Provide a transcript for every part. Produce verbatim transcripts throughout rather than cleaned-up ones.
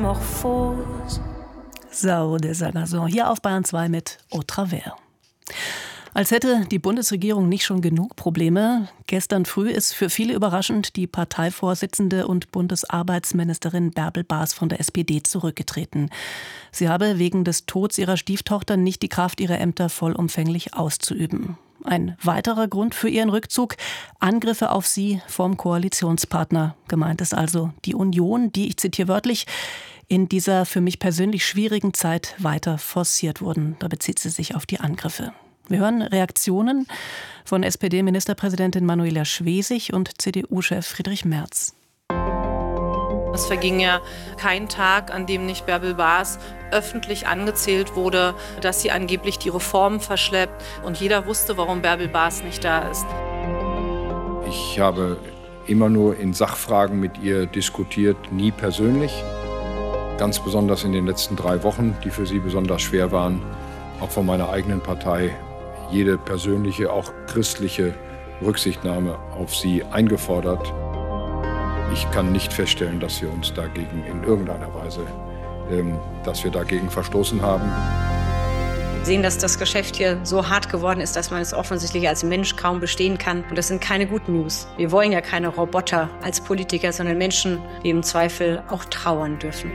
métamorphose. Sao de Sagazon hier auf Bayern zwei mit Au Travers. Als hätte die Bundesregierung nicht schon genug Probleme. Gestern früh ist für viele überraschend die Parteivorsitzende und Bundesarbeitsministerin Bärbel Baas von der S P D zurückgetreten. Sie habe wegen des Todes ihrer Stieftochter nicht die Kraft, ihre Ämter vollumfänglich auszuüben. Ein weiterer Grund für ihren Rückzug: Angriffe auf sie vom Koalitionspartner. Gemeint ist also die Union, die, ich zitiere wörtlich, in dieser für mich persönlich schwierigen Zeit weiter forciert wurden. Da bezieht sie sich auf die Angriffe. Wir hören Reaktionen von S P D-Ministerpräsidentin Manuela Schwesig und C D U-Chef Friedrich Merz. Es verging ja kein Tag, an dem nicht Bärbel Baas öffentlich angezählt wurde, dass sie angeblich die Reformen verschleppt. Und jeder wusste, warum Bärbel Baas nicht da ist. Ich habe immer nur in Sachfragen mit ihr diskutiert, nie persönlich. Ganz besonders in den letzten drei Wochen, die für sie besonders schwer waren, auch von meiner eigenen Partei, jede persönliche, auch christliche Rücksichtnahme auf sie eingefordert. Ich kann nicht feststellen, dass wir uns dagegen in irgendeiner Weise, ähm, dass wir dagegen verstoßen haben. Sehen, dass das Geschäft hier so hart geworden ist, dass man es offensichtlich als Mensch kaum bestehen kann. Und das sind keine guten News. Wir wollen ja keine Roboter als Politiker, sondern Menschen, die im Zweifel auch trauern dürfen.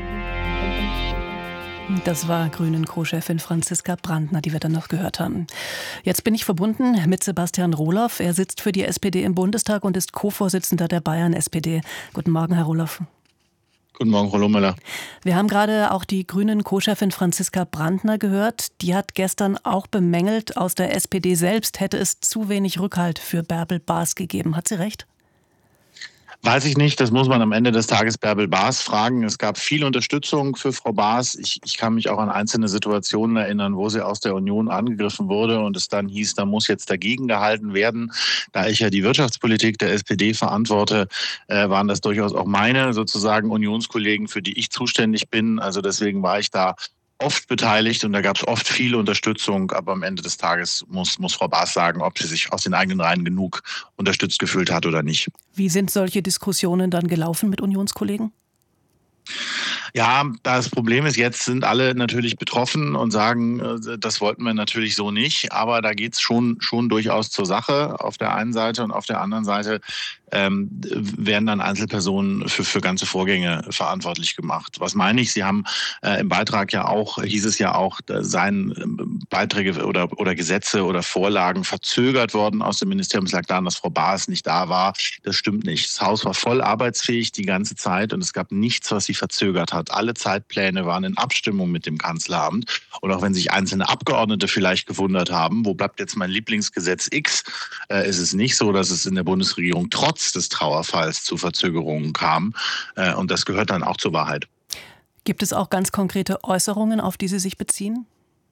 Das war Grünen-Co-Chefin Franziska Brandner, die wir dann noch gehört haben. Jetzt bin ich verbunden mit Sebastian Rohloff. Er sitzt für die S P D im Bundestag und ist Co-Vorsitzender der Bayern-S P D. Guten Morgen, Herr Rohloff. Guten Morgen, Frau Lohmüller. Wir haben gerade auch die Grünen-Co-Chefin Franziska Brandner gehört. Die hat gestern auch bemängelt, aus der S P D selbst hätte es zu wenig Rückhalt für Bärbel Baas gegeben. Hat sie recht? Weiß ich nicht, das muss man am Ende des Tages Bärbel Baas fragen. Es gab viel Unterstützung für Frau Baas. Ich, ich kann mich auch an einzelne Situationen erinnern, wo sie aus der Union angegriffen wurde und es dann hieß, da muss jetzt dagegen gehalten werden. Da ich ja die Wirtschaftspolitik der S P D verantworte, äh, waren das durchaus auch meine sozusagen Unionskollegen, für die ich zuständig bin. Also deswegen war ich da oft beteiligt und da gab es oft viel Unterstützung, aber am Ende des Tages muss, muss Frau Baas sagen, ob sie sich aus den eigenen Reihen genug unterstützt gefühlt hat oder nicht. Wie sind solche Diskussionen dann gelaufen mit Unionskollegen? Ja, das Problem ist, jetzt sind alle natürlich betroffen und sagen, das wollten wir natürlich so nicht. Aber da geht's schon schon durchaus zur Sache auf der einen Seite und auf der anderen Seite ähm, werden dann Einzelpersonen für für ganze Vorgänge verantwortlich gemacht. Was meine ich? Sie haben äh, im Beitrag ja auch, hieß es ja auch, da seien Beiträge oder oder Gesetze oder Vorlagen verzögert worden aus dem Ministerium. Es lag daran, dass Frau Baas nicht da war. Das stimmt nicht. Das Haus war voll arbeitsfähig die ganze Zeit und es gab nichts, was sie verzögert hat. Alle Zeitpläne waren in Abstimmung mit dem Kanzleramt. Und auch wenn sich einzelne Abgeordnete vielleicht gewundert haben, wo bleibt jetzt mein Lieblingsgesetz X, äh, ist es nicht so, dass es in der Bundesregierung trotz des Trauerfalls zu Verzögerungen kam. Äh, und das gehört dann auch zur Wahrheit. Gibt es auch ganz konkrete Äußerungen, auf die Sie sich beziehen?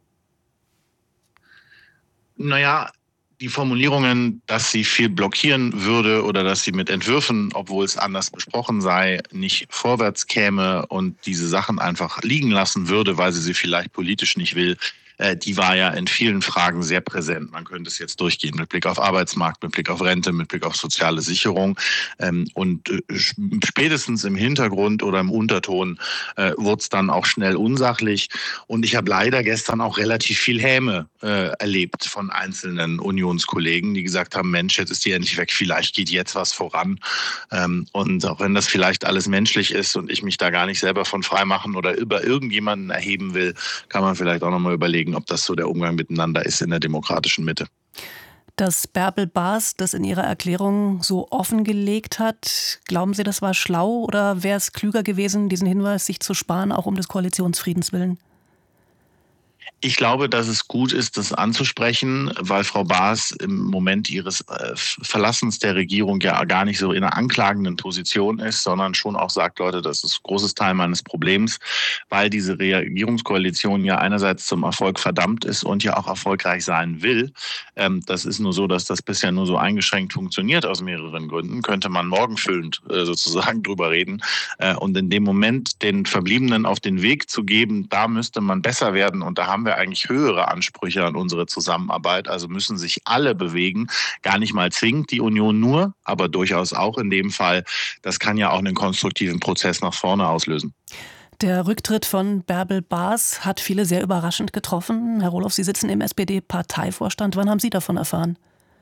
Naja, die Formulierungen, dass sie viel blockieren würde oder dass sie mit Entwürfen, obwohl es anders besprochen sei, nicht vorwärts käme und diese Sachen einfach liegen lassen würde, weil sie sie vielleicht politisch nicht will, die war ja in vielen Fragen sehr präsent. Man könnte es jetzt durchgehen mit Blick auf Arbeitsmarkt, mit Blick auf Rente, mit Blick auf soziale Sicherung. Und spätestens im Hintergrund oder im Unterton wurde es dann auch schnell unsachlich. Und ich habe leider gestern auch relativ viel Häme erlebt von einzelnen Unionskollegen, die gesagt haben, Mensch, jetzt ist die endlich weg, vielleicht geht jetzt was voran. Und auch wenn das vielleicht alles menschlich ist und ich mich da gar nicht selber von freimachen oder über irgendjemanden erheben will, kann man vielleicht auch nochmal überlegen, ob das so der Umgang miteinander ist in der demokratischen Mitte. Dass Bärbel Baas das in ihrer Erklärung so offengelegt hat, glauben Sie, das war schlau oder wäre es klüger gewesen, diesen Hinweis sich zu sparen, auch um des Koalitionsfriedens willen? Ich glaube, dass es gut ist, das anzusprechen, weil Frau Baas im Moment ihres äh, Verlassens der Regierung ja gar nicht so in einer anklagenden Position ist, sondern schon auch sagt, Leute, das ist ein großes Teil meines Problems, weil diese Regierungskoalition ja einerseits zum Erfolg verdammt ist und ja auch erfolgreich sein will. Ähm, das ist nur so, dass das bisher nur so eingeschränkt funktioniert aus mehreren Gründen. Könnte man morgenfüllend äh, sozusagen drüber reden. Äh, und in dem Moment den Verbliebenen auf den Weg zu geben, da müsste man besser werden und da haben wir eigentlich höhere Ansprüche an unsere Zusammenarbeit. Also müssen sich alle bewegen. Gar nicht mal zwingend die Union nur, aber durchaus auch in dem Fall. Das kann ja auch einen konstruktiven Prozess nach vorne auslösen. Der Rücktritt von Bärbel Baas hat viele sehr überraschend getroffen. Herr Rohloff, Sie sitzen im S P D-Parteivorstand. Wann haben Sie davon erfahren?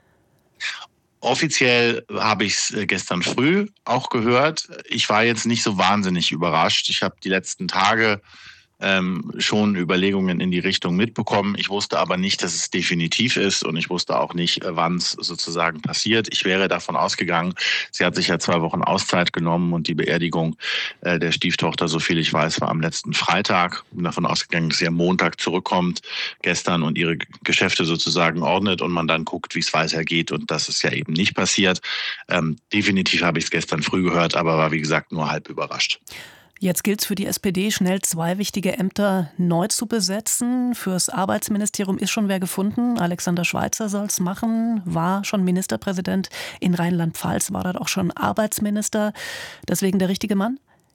Offiziell habe ich es gestern früh auch gehört. Ich war jetzt nicht so wahnsinnig überrascht. Ich habe die letzten Tage ähm, schon Überlegungen in die Richtung mitbekommen. Ich wusste aber nicht, dass es definitiv ist und ich wusste auch nicht, wann es sozusagen passiert. Ich wäre davon ausgegangen, sie hat sich ja zwei Wochen Auszeit genommen und die Beerdigung äh, der Stieftochter, so viel ich weiß, war am letzten Freitag. Ich bin davon ausgegangen, dass sie am Montag zurückkommt, gestern und ihre Geschäfte sozusagen ordnet und man dann guckt, wie es weitergeht, und das ist ja eben nicht passiert. Ähm, definitiv habe ich es gestern früh gehört, aber war wie gesagt nur halb überrascht. Jetzt gilt es für die S P D, schnell zwei wichtige Ämter neu zu besetzen. Fürs Arbeitsministerium ist schon wer gefunden. Alexander Schweitzer soll es machen, war schon Ministerpräsident in Rheinland-Pfalz, war dort auch schon Arbeitsminister. Deswegen der richtige Mann?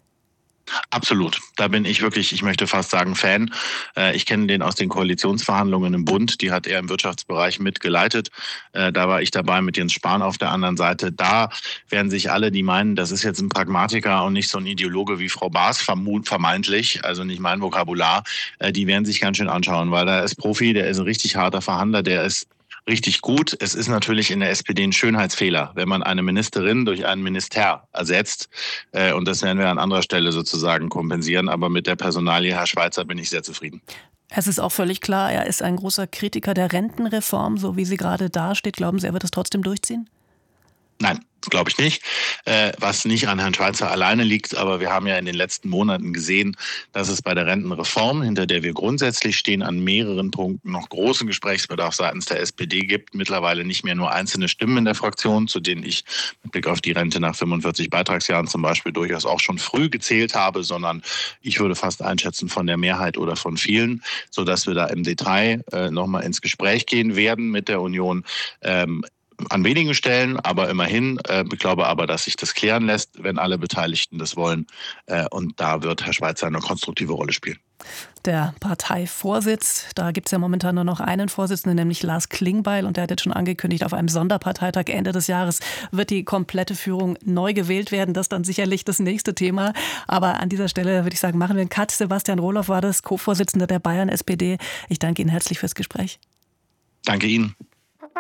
Absolut. Da bin ich wirklich, ich möchte fast sagen, Fan. Ich kenne den aus den Koalitionsverhandlungen im Bund. Die hat er im Wirtschaftsbereich mitgeleitet. Da war ich dabei mit Jens Spahn auf der anderen Seite. Da werden sich alle, die meinen, das ist jetzt ein Pragmatiker und nicht so ein Ideologe wie Frau Baas, vermeintlich, also nicht mein Vokabular, die werden sich ganz schön anschauen, weil er ist Profi, der ist ein richtig harter Verhandler, der ist richtig gut. Es ist natürlich in der S P D ein Schönheitsfehler, wenn man eine Ministerin durch einen Minister ersetzt. Und das werden wir an anderer Stelle sozusagen kompensieren. Aber mit der Personalie Herr Schweitzer bin ich sehr zufrieden. Es ist auch völlig klar, er ist ein großer Kritiker der Rentenreform, so wie sie gerade dasteht. Glauben Sie, er wird es trotzdem durchziehen? Nein, glaube ich nicht. Äh, was nicht an Herrn Schweitzer alleine liegt, aber wir haben ja in den letzten Monaten gesehen, dass es bei der Rentenreform, hinter der wir grundsätzlich stehen, an mehreren Punkten noch großen Gesprächsbedarf seitens der S P D gibt. Mittlerweile nicht mehr nur einzelne Stimmen in der Fraktion, zu denen ich mit Blick auf die Rente nach fünfundvierzig Beitragsjahren zum Beispiel durchaus auch schon früh gezählt habe, sondern ich würde fast einschätzen von der Mehrheit oder von vielen, sodass wir da im Detail äh, nochmal ins Gespräch gehen werden mit der Union. Ähm, An wenigen Stellen, aber immerhin. Ich äh, glaube aber, dass sich das klären lässt, wenn alle Beteiligten das wollen. Äh, und da wird Herr Schweitzer eine konstruktive Rolle spielen. Der Parteivorsitz, da gibt es ja momentan nur noch einen Vorsitzenden, nämlich Lars Klingbeil. Und der hat jetzt schon angekündigt, auf einem Sonderparteitag Ende des Jahres wird die komplette Führung neu gewählt werden. Das ist dann sicherlich das nächste Thema. Aber an dieser Stelle würde ich sagen, machen wir einen Cut. Sebastian Rohloff war das, Co-Vorsitzender der Bayern-S P D. Ich danke Ihnen herzlich fürs Gespräch. Danke Ihnen.